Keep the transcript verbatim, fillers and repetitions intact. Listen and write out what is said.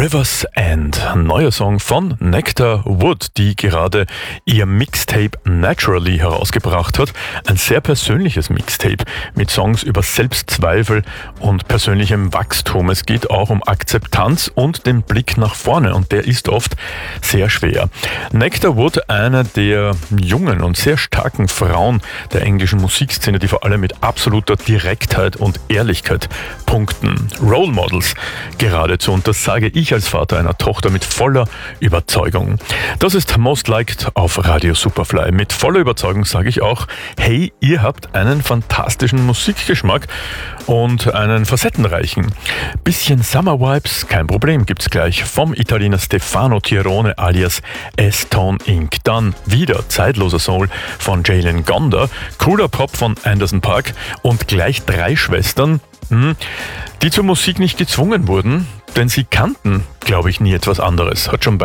Rivers End, neuer Song von Nectar Wood, die gerade ihr Mixtape Naturally herausgebracht hat. Ein sehr persönliches Mixtape mit Songs über Selbstzweifel und persönlichem Wachstum. Es geht auch um Akzeptanz und den Blick nach vorne, und der ist oft sehr schwer. Nectar Wood, eine der jungen und sehr starken Frauen der englischen Musikszene, die vor allem mit absoluter Direktheit und Ehrlichkeit punkten. Role Models geradezu, und das sage ich als Vater einer Tochter mit voller Überzeugung. Das ist Most Liked auf Radio Superfly. Mit voller Überzeugung sage ich auch, hey, ihr habt einen fantastischen Musikgeschmack und einen facettenreichen. Bisschen Summer Vibes, kein Problem, gibt's gleich vom Italiener Stefano Tirone alias S-Tone Incorporated. Dann wieder zeitloser Soul von Jalen Gonda, cooler Pop von Anderson .Paak und gleich drei Schwestern, die zur Musik nicht gezwungen wurden, denn sie kannten, glaube ich, nie etwas anderes. Hat schon bei